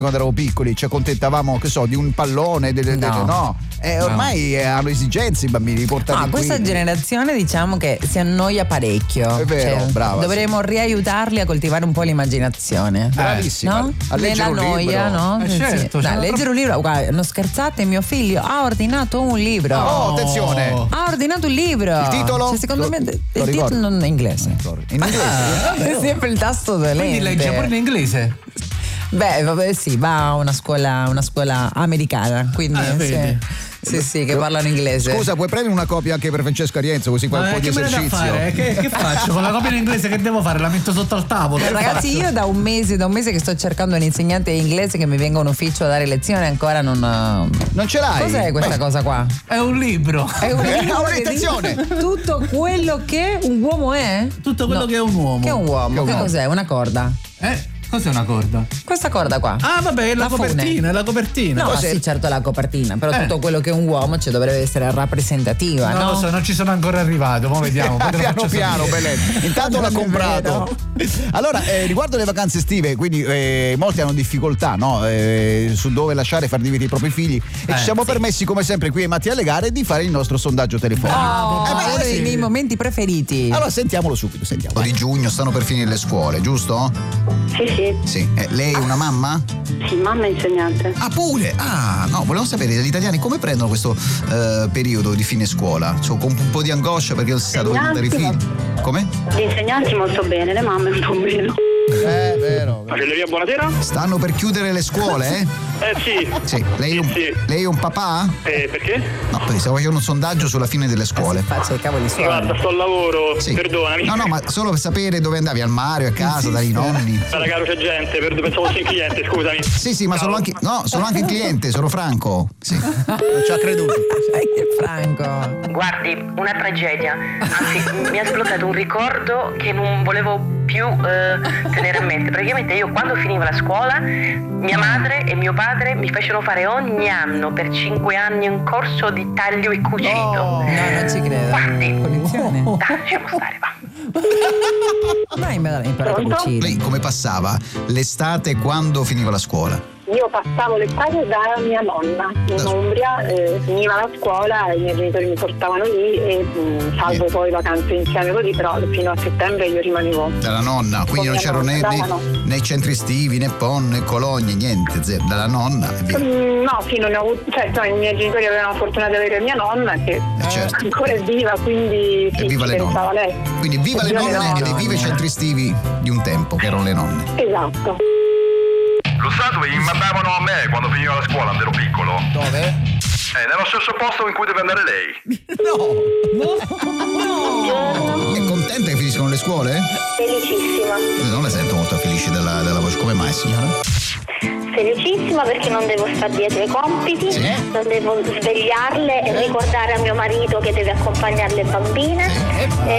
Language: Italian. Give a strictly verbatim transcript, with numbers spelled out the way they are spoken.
quando eravamo piccoli ci accontentavamo, che so, di un pallone, de, de, de, No. no. Eh, ormai no. hanno esigenze i bambini di portare Ah, questa qui. generazione diciamo che si annoia parecchio. È vero, Cioè, brava. dovremmo sì. riaiutarli a coltivare un po' l'immaginazione. Bravissima. No? A leggere Nella un noia, libro. no? Eh, Sì, certo, sì. c'è Dai, una leggere un libro. Guarda, non scherzate, mio figlio ha ordinato un libro. Oh, attenzione. Ha ordinato un libro. Il titolo? Cioè, secondo Lo- me lo il ricordi? titolo non è inglese. In inglese? È sempre il tasto dolente. Quindi legge pure in inglese. Beh, vabbè, sì, va a una scuola, una scuola americana, quindi Ah, vedi. sì, sì, sì, che parlano inglese. Scusa, puoi prendere una copia anche per Francesco Arienzo, così fai un Ma po' di che me ne da esercizio. fare? Che, che faccio? Con la copia in inglese che devo fare? La metto sotto al tavolo. Che Ragazzi, faccio? io da un mese, da un mese che sto cercando un insegnante di inglese che mi venga in ufficio a dare lezione, ancora non. Non ce l'hai? Cos'è questa Beh, cosa qua? È un libro. È un Eh, libro che attenzione! dice tutto quello che un uomo è? Tutto quello No. che è un uomo. Che è un uomo? Che è un Che uomo. cos'è? Una corda? Eh? Cos'è una corda? Questa corda qua. Ah, vabbè, è la, La fune. copertina, è la copertina. No, Cos'è? sì, certo la copertina, però Eh. tutto quello che è un uomo cioè, dovrebbe essere rappresentativa, Non no? lo so, non ci sono ancora arrivato, ma vediamo. poi te lo piano faccio piano, sapere. Belen. Intanto l'ha Non è comprato. Allora, eh, riguardo le vacanze estive, quindi eh, molti hanno difficoltà, no? Eh, su dove lasciare far diventare i propri figli. E Eh, ci siamo sì. permessi, come sempre, qui ai Matti alle Gare, di fare il nostro sondaggio telefonico. Oh, Eh, beh, uno sì. dei miei momenti preferiti. Allora sentiamolo subito, sentiamo. Di giugno stanno per finire le scuole, giusto? Sì, sì, Sì. Eh, lei è una mamma? sì, mamma è insegnante. Ah, pure! Ah, no, volevo sapere gli italiani come prendono questo eh, periodo di fine scuola. Cioè, con un po' di angoscia perché si sta dovendo dare i figli. Come? Gli insegnanti molto bene, le mamme un po' meno. Eh, vero. Macelleria, buonasera. Stanno per chiudere le scuole, eh? Eh sì. Sì. Lei è un, Sì. lei è un papà? Eh, perché? No, perché stavo facendo un sondaggio sulla fine delle scuole. Faccia i cavoli suoi. Guarda, sto al lavoro, Sì. perdonami. No, no, ma solo per sapere dove andavi, al mare, a casa, dai nonni. Guarda caro, c'è gente, perdo- pensavo fossi il cliente, scusami. Sì, sì, ma sono anche. No, sono anche il cliente, sono Franco. Sì. Non ci ha creduto. Sai che Franco. Guardi, una tragedia. Anzi, mi ha sbloccato un ricordo che non volevo più eh, tenere a mente. Praticamente io quando finivo la scuola, mia madre e mio padre mi facevano fare ogni anno per cinque anni un corso di taglio e cucito. No, non ci credo. Guardi. Punizione. Dai, lasciamo stare, va. Dai, me l'hai imparato a Pronto? cucire. Lei come passava l'estate quando finiva la scuola? Io passavo l'estate da mia nonna in Umbria, eh, finiva la scuola, i miei genitori mi portavano lì e mh, salvo Sì. poi vacanze insieme così, però fino a settembre io rimanevo. Dalla nonna, quindi non Con mia c'erano né, nonna, né, dalla nonna. né centri estivi, né pon, né colonie, niente, zero. Dalla nonna e via. Mm, no, sì, non ne ho avuto, cioè insomma, i miei genitori avevano la fortuna di avere mia nonna che Eh, certo. ancora è viva, quindi E sì, viva ci le pensava nonne. lei. Quindi viva le Viva le nonne e nonne. viva i centri estivi di un tempo, che erano le nonne. Esatto. Lo sa dove mi mandavano a me quando finiva la scuola, quando ero piccolo? Dove? Eh, nello stesso posto in cui deve andare lei. È contenta che finiscono le scuole? Felicissima. Non le sento molto felici della, della voce. Come mai, signora? Felicissima perché non devo stare dietro ai compiti, Sì. non devo svegliarle e ricordare a mio marito che deve accompagnare le bambine. Sì. E